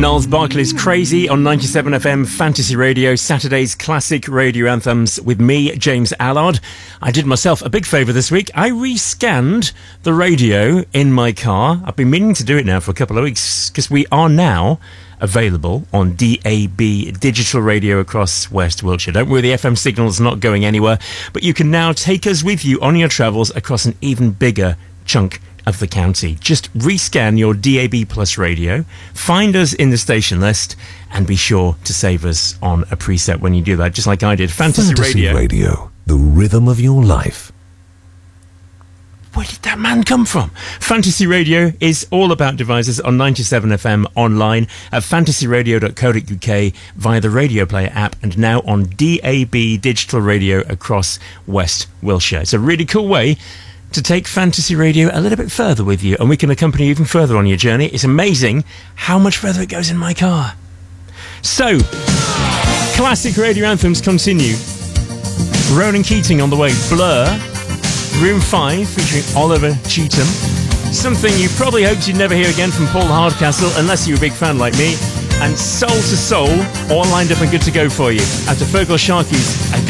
Gnarls Barkley's Crazy on 97 FM Fantasy Radio, Saturday's classic radio anthems with me, James Allard. I did myself a big favour this week. I rescanned the radio in my car. I've been meaning to do it now for a couple of weeks because we are now available on DAB digital radio across West Wiltshire. Don't worry, the FM signal's not going anywhere, but you can now take us with you on your travels across an even bigger chunk of the county. Just rescan your DAB Plus radio, find us in the station list, and be sure to save us on a preset when you do that, just like I did. Fantasy Radio, the rhythm of your life. Where did that man come from? Fantasy Radio is all about devices on 97 FM online at fantasyradio.co.uk via the Radio Player app and now on DAB digital radio across West Wiltshire. It's a really cool way to take Fantasy Radio a little bit further with you, and we can accompany you even further on your journey. It's amazing how much further it goes in my car. So, classic radio anthems continue. Ronan Keating on the way. Blur. Room 5 featuring Oliver Cheetham. Something you probably hoped you'd never hear again from Paul Hardcastle, unless you're a big fan like me. And Soul to Soul, all lined up and good to go for you. After Fergal Sharkey's